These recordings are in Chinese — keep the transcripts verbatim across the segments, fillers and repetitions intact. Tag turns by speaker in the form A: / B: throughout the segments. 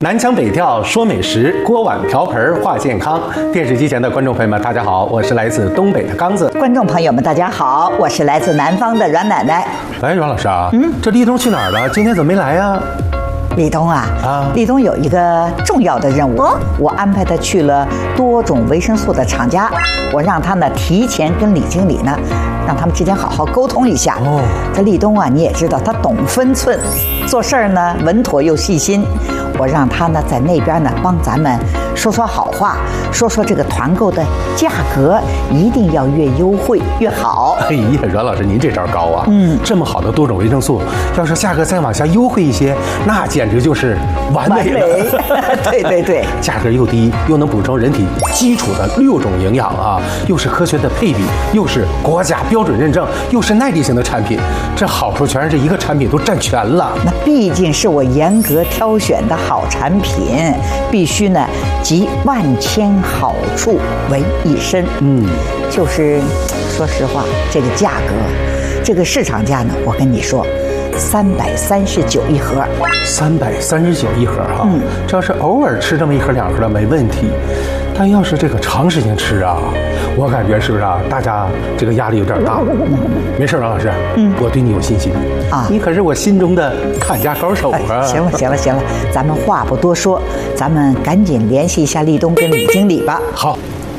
A: 南腔北调说美食，锅碗瓢盆话健康。电视机前的观众朋友们，大家好，我是来自东北的刚子。
B: 观众朋友们，大家好，我是来自南方的阮奶奶。
A: 哎，阮老师啊，嗯，这立冬去哪儿了？今天怎么没来呀？
B: 立冬啊，
A: 啊
B: 立冬有一个重要的任务，哦、我安排他去了多种维生素的厂家，我让他呢提前跟李经理呢，让他们之间好好沟通一下。哦，这立冬啊，你也知道他懂分寸，做事儿呢稳妥又细心。我让他呢在那边呢帮咱们说说好话，说说这个团购的价格一定要越优惠越好。
A: 哎呀，阮老师您这招高啊！嗯，这么好的多种维生素，要是价格再往下优惠一些，那简直就是完美了。
B: 完美对对对，
A: 价格又低，又能补充人体基础的六种营养啊，又是科学的配比，又是国家标准认证，又是耐力型的产品，这好处全是这一个产品都占全了。
B: 那毕竟是我严格挑选的好产品，必须呢集万千好处为一身。嗯，就是说实话，这个价格，这个市场价呢，我跟你说，三百三十九一盒。
A: 三百三十九一盒哈，嗯，这要是偶尔吃这么一盒两盒的没问题，但要是这个长时间吃啊，我感觉是不是啊？大家这个压力有点大。没事，阮老师，嗯，我对你有信心啊，你可是我心中的看家高手啊。
B: 哎、行了行了行了，咱们话不多说，咱们赶紧联系一下立冬跟李经理吧。
A: 好，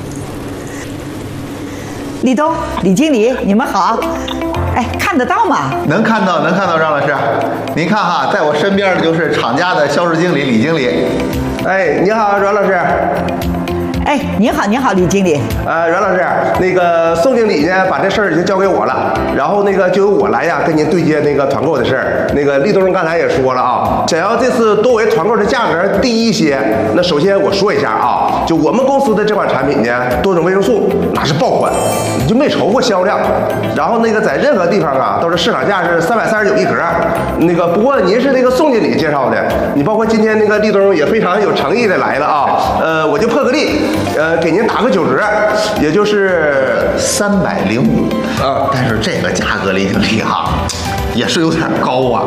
B: 立冬、李经理，你们好。哎，看得到吗？
C: 能看到，能看到，张老师。您看哈，在我身边的就是厂家的销售经理李经理。
D: 哎，你好，阮老师。
B: 哎，你好，你好，李经理。
D: 呃，阮老师，那个宋经理呢，把这事儿已经交给我了，然后那个就由我来呀，跟您对接那个团购的事儿。那个立冬刚才也说了啊，想要这次多维团购的价格低一些，那首先我说一下啊，就我们公司的这款产品呢，多种维生素那是爆款，你就没愁过销量。然后那个在任何地方啊，都是市场价是三百三十九一盒。那个不过您是那个宋经理介绍的，你包括今天那个立冬也非常有诚意的来了啊，呃，我就破个例。呃，给您打个九折，也就是
C: 三百零五啊。但是这个价格，李经理哈，也是有点高啊。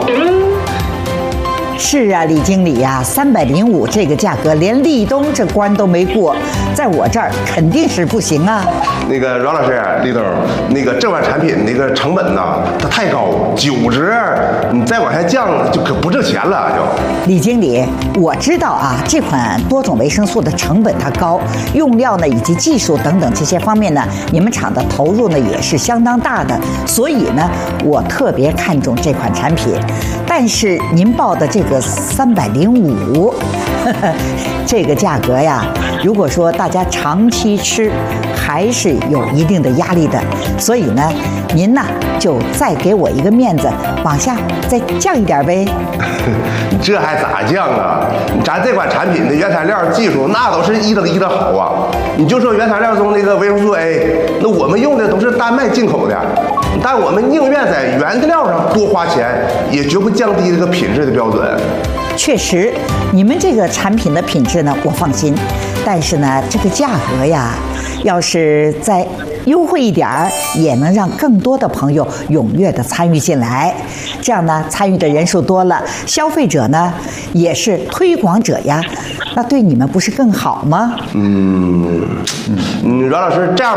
B: 是啊，李经理呀、啊，三百零五这个价格，连立冬这关都没过，在我这儿肯定是不行啊。
D: 那个阮老师，立冬，那个这款产品那个成本呢，它太高，九折，你再往下降就可不挣钱了就。
B: 李经理，我知道啊，这款多种维生素的成本它高，用料呢以及技术等等这些方面呢，你们厂的投入呢也是相当大的，所以呢，我特别看重这款产品。但是您报的这个三百零五，这个价格呀，如果说大家长期吃，还是有一定的压力的。所以呢，您呢就再给我一个面子，往下再降一点呗。
D: 这还咋降啊？咱这款产品的原材料技术那都是一等一的好啊！你就说原材料中那个维生素 A， 那我们用的都是丹麦进口的，但我们宁愿在原料上多花钱，也绝不降低这个品质的标准。
B: 确实，你们这个产品的品质呢，我放心。但是呢，这个价格呀，要是再优惠一点儿，也能让更多的朋友踊跃的参与进来。这样呢，参与的人数多了，消费者呢也是推广者呀，那对你们不是更好吗？
D: 嗯嗯，阮老师这样。